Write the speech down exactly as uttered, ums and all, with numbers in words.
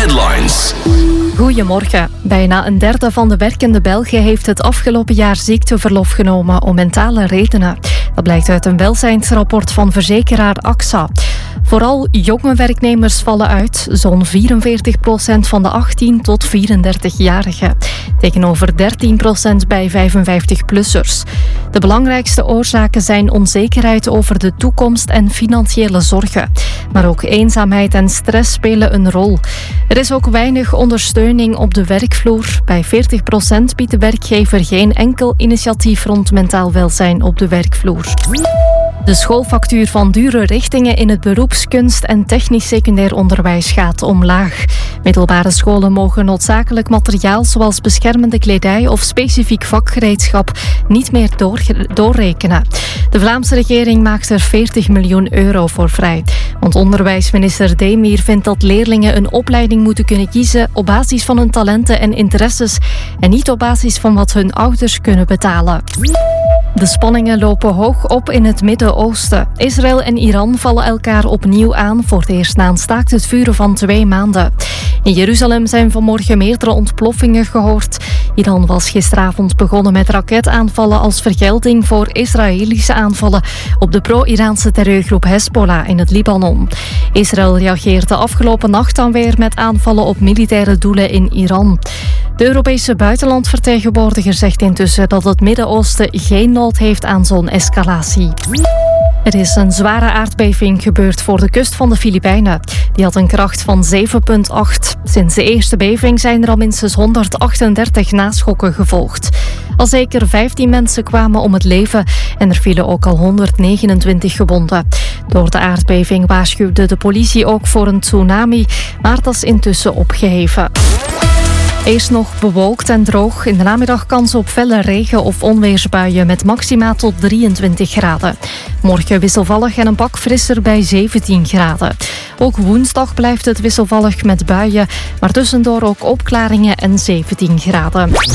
Headlines. Goedemorgen. Bijna een derde van de werkende Belgen heeft het afgelopen jaar ziekteverlof genomen om mentale redenen. Dat blijkt uit een welzijnsrapport van verzekeraar A X A. Vooral jonge werknemers vallen uit, zo'n vierenveertig procent van de achttien tot vierendertig-jarigen. Tegenover dertien procent bij vijfenvijftig-plussers. De belangrijkste oorzaken zijn onzekerheid over de toekomst en financiële zorgen. Maar ook eenzaamheid en stress spelen een rol. Er is ook weinig ondersteuning op de werkvloer. Bij veertig procent biedt de werkgever geen enkel initiatief rond mentaal welzijn op de werkvloer. De schoolfactuur van dure richtingen in het beroeps-, kunst- en technisch secundair onderwijs gaat omlaag. Middelbare scholen mogen noodzakelijk materiaal zoals beschermende kledij of specifiek vakgereedschap niet meer doorge- doorrekenen. De Vlaamse regering maakt er veertig miljoen euro voor vrij. Want onderwijsminister Demir vindt dat leerlingen een opleiding moeten kunnen kiezen op basis van hun talenten en interesses en niet op basis van wat hun ouders kunnen betalen. De spanningen lopen hoog op in het Midden-Oosten. Israël en Iran vallen elkaar opnieuw aan voor het eerst na een staakt het vuren van twee maanden. In Jeruzalem zijn vanmorgen meerdere ontploffingen gehoord. Iran was gisteravond begonnen met raketaanvallen als vergelding voor Israëlische aanvallen op de pro-Iraanse terreurgroep Hezbollah in het Libanon. Israël reageerde afgelopen nacht dan weer met aanvallen op militaire doelen in Iran. De Europese buitenlandvertegenwoordiger zegt intussen dat het Midden-Oosten geen nood heeft aan zo'n escalatie. Er is een zware aardbeving gebeurd voor de kust van de Filipijnen. Die had een kracht van zeven komma acht. Sinds de eerste beving zijn er al minstens honderdachtendertig naschokken gevolgd. Al zeker vijftien mensen kwamen om het leven en er vielen ook al honderdnegenentwintig gewonden. Door de aardbeving waarschuwde de politie ook voor een tsunami, maar dat is intussen opgeheven. Eerst nog bewolkt en droog. In de namiddag kans op felle regen- of onweersbuien met maxima tot drieëntwintig graden. Morgen wisselvallig en een pak frisser bij zeventien graden. Ook woensdag blijft het wisselvallig met buien, maar tussendoor ook opklaringen en zeventien graden.